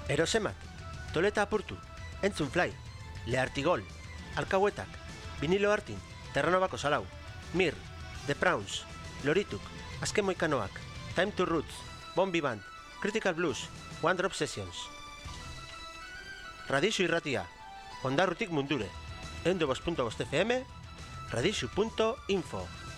Erosemat, Toleta apurtu, Entzun Fly, Leartigol, Alkauetak, Vinilo Artin, Terranobako Salau, Mir, The Prawns, Lorituk, Azken Moikanoak, Time to Roots, Bombi Band, Critical Blues, One Drop Sessions. Radixu irratia, Ondarrutik mundure, 102.5 FM, radixu.info.